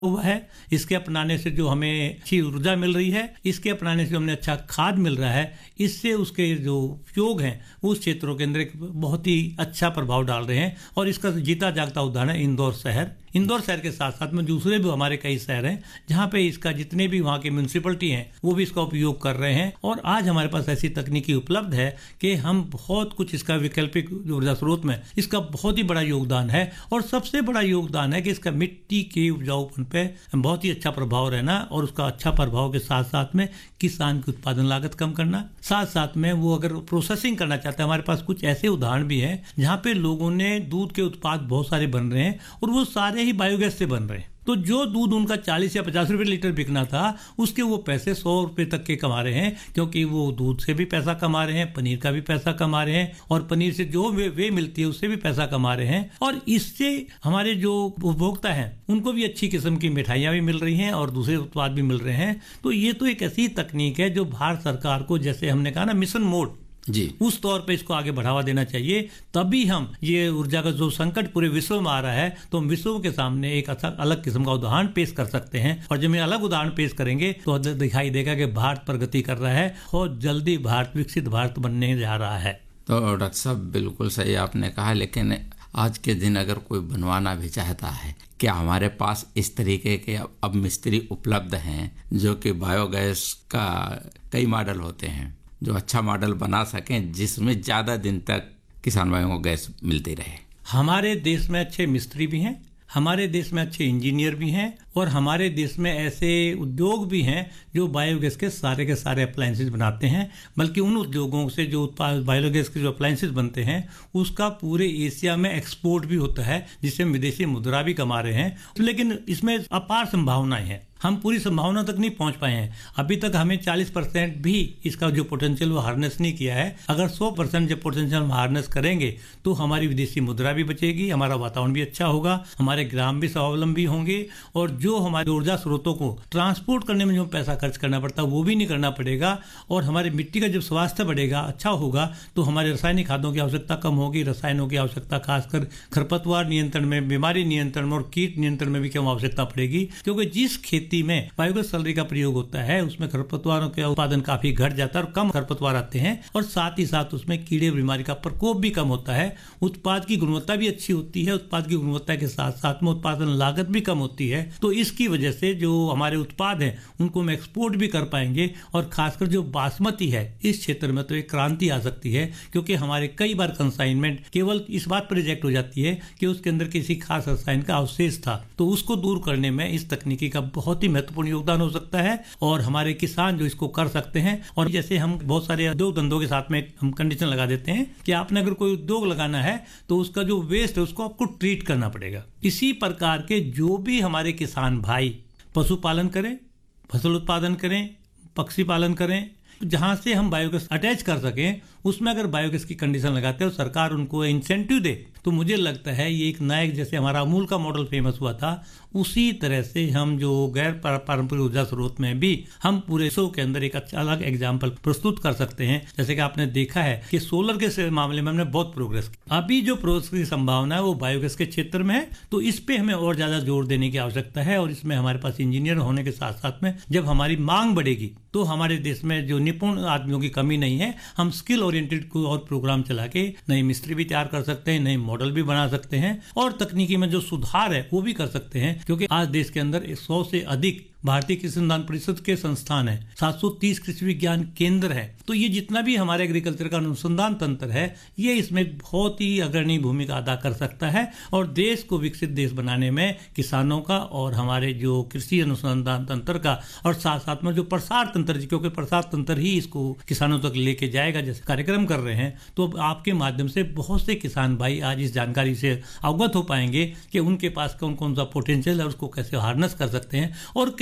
हुआ है। इसके अपनाने से जो हमें अच्छी ऊर्जा मिल रही है, इसके अपनाने से हमें अच्छा खाद मिल रहा है, इससे उसके जो उपयोग हैं उस क्षेत्रों के अंदर एक बहुत ही अच्छा प्रभाव डाल रहे हैं। और इसका जीता जागता उदाहरण है इंदौर शहर। इंदौर शहर के साथ साथ में दूसरे भी हमारे कई शहर हैं जहाँ पे इसका जितने भी वहाँ के म्यूनिसिपलिटी हैं वो भी इसका उपयोग कर रहे हैं। और आज हमारे पास ऐसी तकनीकी उपलब्ध है कि हम बहुत कुछ इसका वैकल्पिक ऊर्जा स्रोत में इसका बहुत ही बड़ा योगदान है। और सबसे बड़ा योगदान है कि इसका मिट्टी के उपजाऊपन पे बहुत ही अच्छा प्रभाव रहना, और उसका अच्छा प्रभाव के साथ साथ में किसान की उत्पादन लागत कम करना, साथ साथ में वो अगर प्रोसेसिंग करना चाहते हैं, हमारे पास कुछ ऐसे उदाहरण भी हैं जहाँ पे लोगों ने दूध के उत्पाद बहुत सारे बन रहे हैं और वो सारे ही बायोगैस से बन रहे हैं। तो जो दूध उनका 40 या 50 रुपए लीटर बिकना था, उसके वो पैसे 100 रुपए तक के कमा रहे हैं, क्योंकि वो दूध से भी पैसा कमा रहे हैं, पनीर का भी पैसा कमा रहे हैं, और पनीर से जो वे मिलती है उससे भी पैसा कमा रहे हैं। और इससे हमारे जो उपभोक्ता हैं उनको भी अच्छी किस्म की मिठाइयाँ भी मिल रही हैं और दूसरे उत्पाद भी मिल रहे हैं। तो ये तो एक ऐसी तकनीक है जो भारत सरकार को, जैसे हमने कहा ना, मिशन मोड जी, उस तौर पे इसको आगे बढ़ावा देना चाहिए। तभी हम ये ऊर्जा का जो संकट पूरे विश्व में आ रहा है, तो हम विश्व के सामने एक अच्छा अलग किस्म का उदाहरण पेश कर सकते हैं। और जब हम अलग उदाहरण पेश करेंगे तो दिखाई देगा कि भारत प्रगति कर रहा है और जल्दी भारत विकसित भारत बनने जा रहा है। तो डॉक्टर साहब बिल्कुल सही आपने कहा, लेकिन आज के दिन अगर कोई बनवाना भी चाहता है, क्या हमारे पास इस तरीके के अब मिस्त्री उपलब्ध हैं जो कि बायोगैस का कई मॉडल होते हैं जो अच्छा मॉडल बना सकें जिसमें ज्यादा दिन तक किसान भाइयों को गैस मिलती रहे? हमारे देश में अच्छे मिस्त्री भी हैं, हमारे देश में अच्छे इंजीनियर भी हैं, और हमारे देश में ऐसे उद्योग भी हैं जो बायोगैस के सारे अप्लायंसेज बनाते हैं। बल्कि उन उद्योगों से जो उत्पाद बायोगैस के जो अप्लायंसेज बनते हैं उसका पूरे एशिया में एक्सपोर्ट भी होता है, जिससे हम विदेशी मुद्रा भी कमा रहे हैं। लेकिन इसमें अपार संभावनाएं हैं, हम पूरी संभावना तक नहीं पहुंच पाए हैं। अभी तक हमें 40% भी इसका जो पोटेंशियल वो हार्नेस नहीं किया है। अगर 100% जब पोटेंशियल हम हार्नेस करेंगे तो हमारी विदेशी मुद्रा भी बचेगी, हमारा वातावरण भी अच्छा होगा, हमारे ग्राम भी स्वावलंबी होंगे, और जो हमारे ऊर्जा स्रोतों को ट्रांसपोर्ट करने में जो पैसा खर्च करना पड़ता है वो भी नहीं करना पड़ेगा। और हमारी मिट्टी का जब स्वास्थ्य बढ़ेगा, अच्छा होगा, तो हमारे रासायनिक खादों की आवश्यकता कम होगी। रसायनों की आवश्यकता खासकर खरपतवार नियंत्रण में, बीमारी नियंत्रण में और कीट नियंत्रण में भी कम आवश्यकता पड़ेगी, क्योंकि जिस खेती में बायोगैस स्लरी का प्रयोग होता है उसमें खरपतवारों का उत्पादन काफी घट जाता है और कम खरपतवार आते हैं, और साथ ही साथ उसमें कीड़े बीमारी का प्रकोप भी कम होता है। उत्पाद की गुणवत्ता भी अच्छी होती है, उत्पाद की गुणवत्ता के साथ साथ में उत्पादन लागत भी कम होती है। तो इसकी वजह से जो हमारे उत्पाद हैं उनको हम एक्सपोर्ट भी कर पाएंगे। और खासकर जो बासमती है इस क्षेत्र में तो एक क्रांति आ सकती है, क्योंकि हमारे कई बार कंसाइनमेंट केवल इस बात पर रिजेक्ट हो जाती है कि उसके अंदर किसी खास रसायन का अवशेष था। तो उसको दूर करने में इस तकनीकी का बहुत ही महत्वपूर्ण योगदान हो सकता है, और हमारे किसान जो इसको कर सकते हैं। और जैसे हम बहुत सारे उद्योग धंधों के साथ में हम कंडीशन लगा देते हैं कि आपने अगर कोई उद्योग लगाना है तो उसका जो वेस्ट है उसको आपको ट्रीट करना पड़ेगा। इसी प्रकार के जो भी हमारे किसान भाई पशुपालन करें, फसल उत्पादन करें, पक्षी पालन करें, जहां से हम बायोगैस अटैच कर सकें, उसमें अगर बायोगैस की कंडीशन लगाते हैं और सरकार उनको इंसेंटिव दे, तो मुझे लगता है ये एक नया, जैसे हमारा अमूल का मॉडल फेमस हुआ था, उसी तरह से हम जो गैर पारंपरिक ऊर्जा स्रोत में भी हम पूरे विश्व के अंदर एक अच्छा अलग एग्जाम्पल प्रस्तुत कर सकते हैं। जैसे कि आपने देखा है कि सोलर के मामले में हमने बहुत प्रोग्रेस की। अभी जो प्रोग्रेस की संभावना है वो बायोगैस के क्षेत्र में है, तो इस पे हमें और ज्यादा जोर देने की आवश्यकता है। और इसमें हमारे पास इंजीनियर होने के साथ साथ में जब हमारी मांग बढ़ेगी तो हमारे देश में जो निपुण आदमियों की कमी नहीं है, हम स्किल ओरिएंटेड को और प्रोग्राम चला के नए मिस्त्री भी तैयार कर सकते हैं, नए मॉडल भी बना सकते हैं, और तकनीकी में जो सुधार है वो भी कर सकते हैं। क्योंकि आज देश के अंदर 100 से अधिक भारतीय कृषि अनुसंधान परिषद के संस्थान है, 730 कृषि विज्ञान केंद्र है। तो ये जितना भी हमारे एग्रीकल्चर का अनुसंधान तंत्र है, ये इसमें बहुत ही अग्रणी भूमिका अदा कर सकता है, और देश को विकसित देश बनाने में किसानों का और हमारे जो कृषि अनुसंधान तंत्र का, और साथ साथ में जो प्रसार तंत्र, क्योंकि प्रसार तंत्र ही इसको किसानों तक लेके जाएगा, जैसे कार्यक्रम कर रहे हैं, तो आपके माध्यम से बहुत से किसान भाई आज इस जानकारी से अवगत हो पाएंगे कि उनके पास कौन कौन सा पोटेंशियल है, उसको कैसे हार्नेस कर सकते हैं और कैसे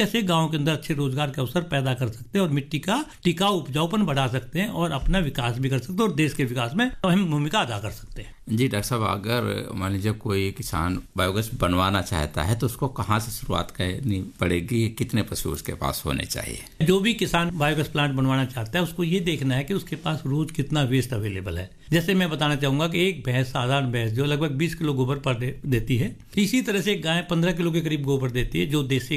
कैसे गांव के अंदर अच्छे रोजगार के अवसर पैदा कर सकते हैं और मिट्टी का टिकाऊ उपजाऊपन बढ़ा सकते हैं और अपना विकास भी कर सकते हैं और देश के विकास में अहम भूमिका अदा कर सकते हैं। जी डॉक्टर साहब, अगर मान लीजिए कोई किसान बायोगैस बनवाना चाहता है तो उसको कहाँ से शुरुआत करनी पड़ेगी, कितने पशु उसके पास होने चाहिए? जो भी किसान बायोगैस प्लांट बनवाना चाहता है उसको ये देखना है कि उसके पास रोज कितना वेस्ट अवेलेबल है। जैसे मैं बताना चाहूंगा कि एक भैंस, साधारण भैंस जो लगभग 20 किलो गोबर पर देती है, इसी तरह से एक गाय 15 किलो के करीब गोबर देती है, जो देसी